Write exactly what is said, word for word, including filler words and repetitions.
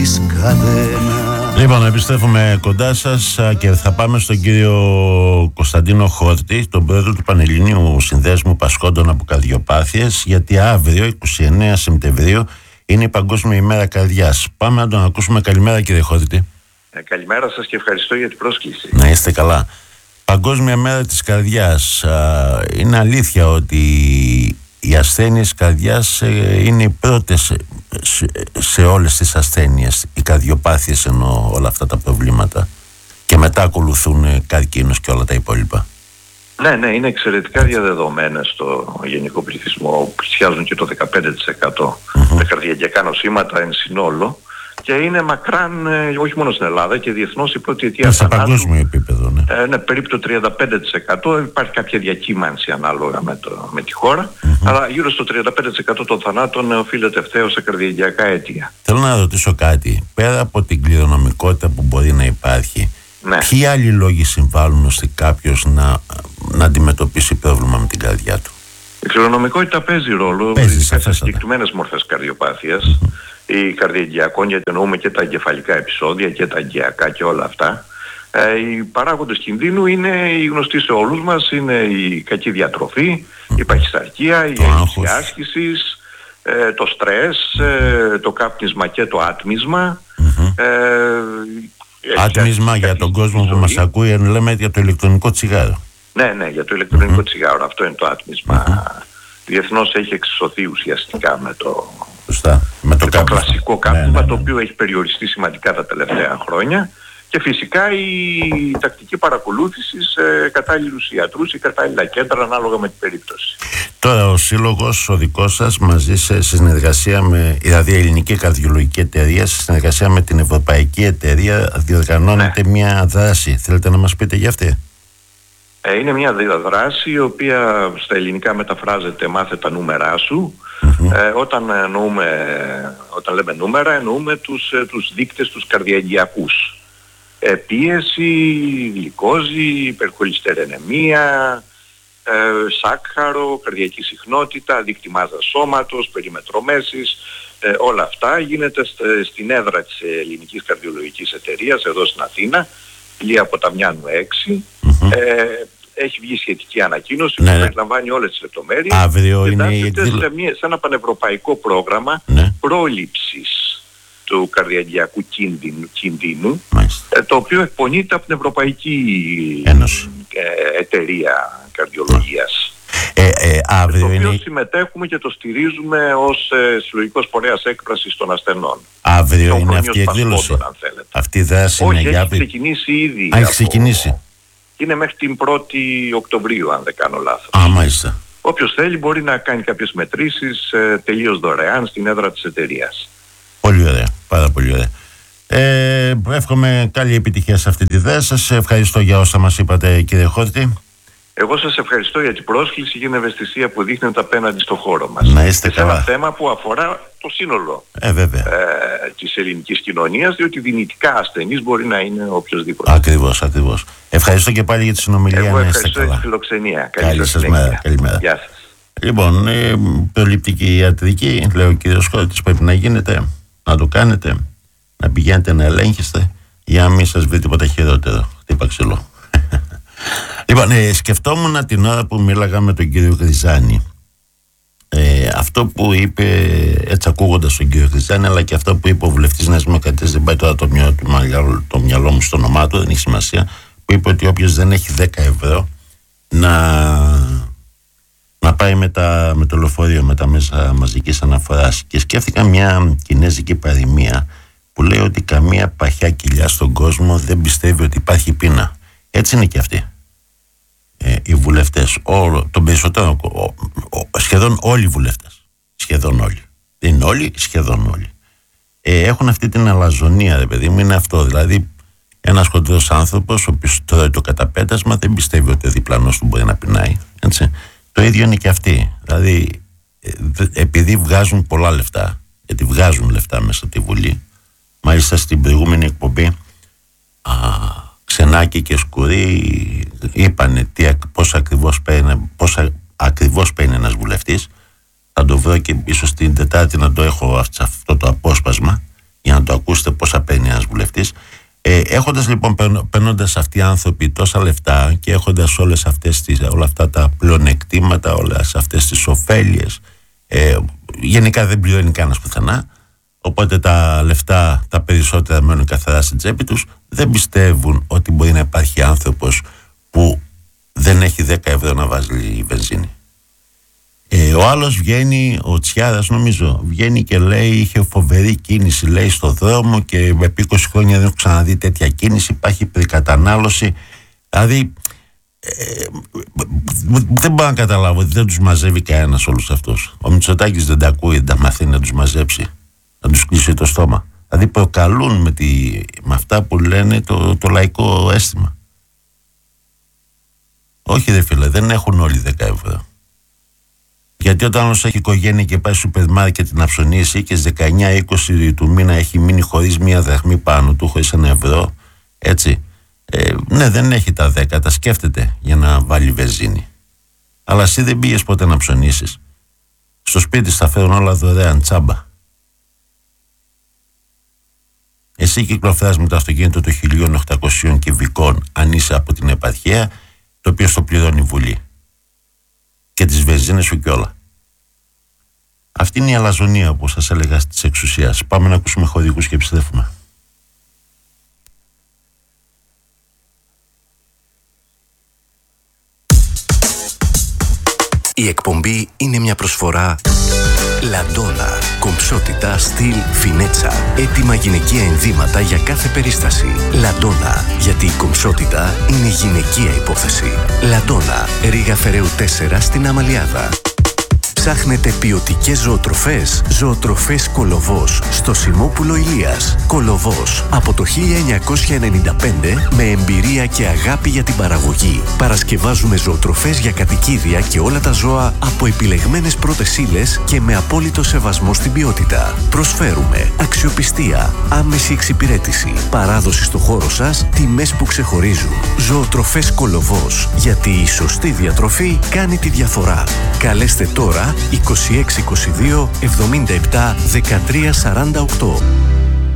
της καδένα. Λοιπόν, επιστρέφουμε κοντά σας και θα πάμε στον κύριο Κωνσταντίνο Χόρτη, τον πρόεδρο του Πανελληνίου Συνδέσμου Πασχόντων από Καρδιοπάθειες, γιατί αύριο, είκοσι εννέα Σεπτεμβρίου, είναι η Παγκόσμια ημέρα καρδιάς. Πάμε να τον ακούσουμε. Καλημέρα, κύριε Χόρτη. Ε, καλημέρα σας και ευχαριστώ για την πρόσκληση. Να είστε καλά. Παγκόσμια μέρα της καρδιάς. Είναι αλήθεια ότι οι ασθένειες καρδιάς είναι οι πρώτες σε, σε όλες τις ασθένειες, οι καρδιοπάθειες εννοώ, όλα αυτά τα προβλήματα, και μετά ακολουθούν καρκίνος και όλα τα υπόλοιπα. Ναι, ναι, είναι εξαιρετικά διαδεδομένες στο γενικό πληθυσμό, πλησιάζουν και το δεκαπέντε τοις εκατό mm-hmm. τα καρδιακά νοσήματα εν συνόλο, και είναι μακράν, όχι μόνο στην Ελλάδα και διεθνώς, η πρώτη αιτία θανάτου. Σε παγκόσμιο επίπεδο, ναι. Ε, ναι, περίπου το τριάντα πέντε τοις εκατό, υπάρχει κάποια διακύμανση ανάλογα με, το, με τη χώρα, mm-hmm. αλλά γύρω στο τριάντα πέντε τοις εκατό των θανάτων οφείλεται ευθέως σε καρδιακά αίτια. Θέλω να ρωτήσω κάτι. Πέρα από την κληρονομικότητα που μπορεί να υπάρχει, ναι. ποιοι άλλοι λόγοι συμβάλλουν ώστε κάποιος να, να αντιμετωπίσει πρόβλημα με την καρδιά του? Η κληρονομικότητα παίζει ρόλο, παίζει σε συγκεκριμένες μορφές καρδιοπάθειας. Mm-hmm. Ή καρδιαγγειακών, γιατί εννοούμε και τα εγκεφαλικά επεισόδια και τα αγκιακά και όλα αυτά. Ε, οι παράγοντες κινδύνου είναι οι γνωστοί σε όλους μας, είναι η κακή διατροφή, η παχυσαρκία, η έλλειψη άσκησης, ε, το στρες, ε, το κάπνισμα και το άτμισμα. Mm-hmm. Ε, άτμισμα για τον κόσμο ζωή. Που μας ακούει, λέμε για το ηλεκτρονικό τσιγάρο. Ναι, ναι, για το ηλεκτρονικό mm-hmm. τσιγάρο, αυτό είναι το άτμισμα. Mm-hmm. Διεθνώς έχει εξισωθεί ουσιαστικά με το... με το, το κλασικό κάπνισμα, ναι, ναι, ναι. το οποίο έχει περιοριστεί σημαντικά τα τελευταία χρόνια, και φυσικά η τακτική παρακολούθηση σε κατάλληλους ιατρούς ή κατάλληλα κέντρα ανάλογα με την περίπτωση. Τώρα ο σύλλογος, ο δικός σας, μαζί σε συνεργασία με, δηλαδή η Ελληνική Καρδιολογική Εταιρεία, σε συνεργασία με την Ευρωπαϊκή Εταιρεία, διοργανώνεται ναι. μια δράση. Θέλετε να μας πείτε για αυτή? Είναι μια δράση η οποία στα ελληνικά μεταφράζεται «Μάθε τα νούμερά σου». Mm-hmm. Ε, όταν, εννοούμε, όταν λέμε νούμερα, εννοούμε τους, τους δείκτες, τους καρδιαγγειακούς. Ε, πίεση, γλυκόζη, υπερχολυστερενεμία, ε, σάκχαρο, καρδιακή συχνότητα, δείκτη μάζας σώματος, περίμετρο μέσης, ε, όλα αυτά γίνεται st, στην έδρα της Ελληνικής Καρδιολογικής Εταιρείας εδώ στην Αθήνα, Ηλία Ποταμιάνου έξι. Mm-hmm. Ε, έχει βγει σχετική ανακοίνωση ναι, που περιλαμβάνει όλες τις λεπτομέρειες. Αύριο είναι η εκδήλωση. Σε, σε ένα πανευρωπαϊκό πρόγραμμα ναι. πρόληψης του καρδιαγγειακού κίνδυνου, κίνδυνου ε, το οποίο εκπονείται από την Ευρωπαϊκή Ένωση. Ε, Εταιρεία Καρδιολογίας. Ε, ε, αύριο το οποίο είναι... συμμετέχουμε και το στηρίζουμε ως ε, συλλογικός φορέας έκφρασης των ασθενών. Αύριο είναι αυτή η εκδήλωση. Αν αυτή η δράση Όχι, είναι για αύριο. Έχει ξεκινήσει ήδη. Α, έχει ξεκινήσει. Από... Είναι μέχρι την πρώτη Οκτωβρίου, αν δεν κάνω λάθος. Α, μάλιστα. Όποιος θέλει μπορεί να κάνει κάποιες μετρήσεις ε, τελείως δωρεάν στην έδρα της εταιρείας. Πολύ ωραία, πάρα πολύ ωραία. Ε, εύχομαι καλή επιτυχία σε αυτή τη δράση. Σας ευχαριστώ για όσα μας είπατε, κύριε Χόρτη. Εγώ σας ευχαριστώ για την πρόσκληση και την ευαισθησία που δείχνετε απέναντι στο χώρο μας. Να είστε καλά. Σε ένα θέμα που αφορά το σύνολο ε, βέβαια. Ε, της ελληνικής κοινωνίας, διότι δυνητικά ασθενής μπορεί να είναι οποιοσδήποτε. Ακριβώς, ακριβώς. Ευχαριστώ και πάλι για τη συνομιλία. Εγώ ευχαριστώ για τη φιλοξενία. Καλή, Καλή σας μέρα. Καλημέρα. Γεια σας. Λοιπόν, ε, προληπτική ιατρική, λέει ο κύριος Χόρτης, πρέπει να γίνεται, να το κάνετε, να πηγαίνετε να ελέγχεστε για να μην σας βρει τίποτα χειρότερο. Χτύπα ξύλο. Λοιπόν, ε, σκεφτόμουν την ώρα που μίλαγα με τον κύριο Γριζάνη, ε, αυτό που είπε, έτσι ακούγοντας τον κύριο Γριζάνη, αλλά και αυτό που είπε ο βουλευτής Νέας Δημοκρατίας, δεν πάει τώρα το μυαλό, το, το μυαλό μου στο όνομά του, δεν έχει σημασία, που είπε ότι όποιος δεν έχει δέκα ευρώ να, να πάει με, τα, με το λεωφορείο, με τα μέσα μαζικής αναφοράς. Και σκέφτηκα μια κινέζικη παροιμία που λέει ότι καμία παχιά κοιλιά στον κόσμο δεν πιστεύει ότι υπάρχει πείνα. Έτσι είναι και αυτοί. Ε, οι βουλευτές, όλο, τον περισσότερο, ο, ο, σχεδόν όλοι οι βουλευτές, σχεδόν όλοι, δεν είναι όλοι, σχεδόν όλοι, ε, έχουν αυτή την αλαζονία, ρε παιδί μου, είναι αυτό, δηλαδή ένας χοντρός άνθρωπος ο οποίος τρώει το καταπέτασμα δεν πιστεύει ότι ο διπλανός του μπορεί να πεινάει, έτσι. Το ίδιο είναι και αυτοί, δηλαδή ε, επειδή βγάζουν πολλά λεφτά, γιατί βγάζουν λεφτά μέσα από τη Βουλή, μάλιστα στην προηγούμενη εκπομπή α, Ξενάκη και Σκουρί είπανε τι, πώς, ακριβώς παίρνει, πώς ακριβώς παίρνει ένας βουλευτής. Θα το βρω και ίσως την Τετάρτη να το έχω αυτό το απόσπασμα για να το ακούσετε πώς Ε, έχοντας λοιπόν, παίρνοντας αυτοί οι άνθρωποι τόσα λεφτά και έχοντας όλες αυτές τις, όλα αυτά τα πλεονεκτήματα, όλες αυτές τις ωφέλειες, ε, γενικά δεν πληρώνει κανένας πουθενά, οπότε τα λεφτά τα περισσότερα μένουν καθαρά στην τσέπη τους, δεν πιστεύουν ότι μπορεί να υπάρχει άνθρωπος που δεν έχει δέκα ευρώ να βάζει βενζίνη. Ε, ο άλλος βγαίνει, ο Τσιάρας νομίζω, βγαίνει και λέει είχε φοβερή κίνηση, λέει, στο δρόμο και επί είκοσι χρόνια δεν έχω ξαναδεί τέτοια κίνηση, υπάρχει υπερκατανάλωση. Δηλαδή ε, δεν μπορώ να καταλάβω ότι δεν τους μαζεύει κανένας όλους αυτούς. Ο Μητσοτάκης δεν τα ακούει, δεν τα μαθαίνει να τους μαζέψει, να τους κλείσει το στόμα. Δηλαδή προκαλούν με, τη, με αυτά που λένε το, το λαϊκό αίσθημα. Όχι ρε φίλε, δεν έχουν όλοι δέκα ευρώ. Γιατί όταν άλλος έχει οικογένεια και πάει στο σούπερ μάρκετ να ψωνίσει και στις δεκαεννιά είκοσι του μήνα έχει μείνει χωρίς μία δραχμή πάνω του, χωρίς ένα ευρώ, έτσι, ε, ναι, δεν έχει τα δέκα, τα σκέφτεται για να βάλει βενζίνη. Αλλά εσύ δεν πήγες ποτέ να ψωνίσεις. Στο σπίτι θα φέρουν όλα δωρεάν, τσάμπα. Εσύ κυκλοφοράς με το αυτοκίνητο των χίλια οκτακόσιων κυβικών αν είσαι από την επαρχία, το οποίο στο πληρώνει η Βουλή. Και τις βενζίνες σου και όλα. Αυτή είναι η αλαζονία που σας έλεγα της εξουσίας. Πάμε να ακούσουμε χορηγούς και επιστρέφουμε. Η εκπομπή είναι μια προσφορά Λαντόνα. Κομψότητα, στυλ, φινέτσα. Έτοιμα γυναικεία ενδύματα για κάθε περίσταση. Λαντόνα. Γιατί η κομψότητα είναι γυναικεία υπόθεση. Λαντόνα. Ρήγα Φεραίου τέσσερα στην Αμαλιάδα. Ψάχνετε ποιοτικές ζωοτροφές? Ζωοτροφές Κολοβός στο Σιμόπουλο Ηλίας. Κολοβός από το χίλια εννιακόσια ενενήντα πέντε με εμπειρία και αγάπη για την παραγωγή. Παρασκευάζουμε ζωοτροφές για κατοικίδια και όλα τα ζώα από επιλεγμένες πρώτες ύλες και με απόλυτο σεβασμό στην ποιότητα. Προσφέρουμε αξιοπιστία, άμεση εξυπηρέτηση, παράδοση στο χώρο σας, τιμές που ξεχωρίζουν. Ζωοτροφές Κολοβός. Γιατί η σωστή διατροφή κάνει τη διαφορά. Καλέστε τώρα είκοσι έξι είκοσι δύο εβδομήντα επτά δεκατρία σαράντα οκτώ.